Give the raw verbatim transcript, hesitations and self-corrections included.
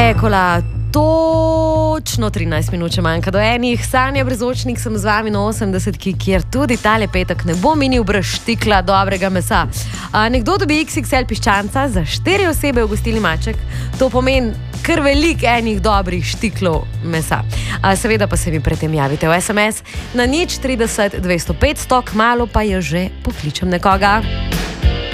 Ekola, točno trinajst minut še manjka do enih. Sanja Brezočnik sem z vami na osemdesetki, kjer tudi tale petek ne bo minil brez štikla dobrega mesa. A, nekdo dobi iks iks el piščanca za štiri osebe v gostilni Maček. To pomeni kar velik enih dobrih štiklov mesa. A, seveda pa se mi predtem javite v es em es na nič trideset dvesto petsto, kmalu pa je že pokličem nekoga.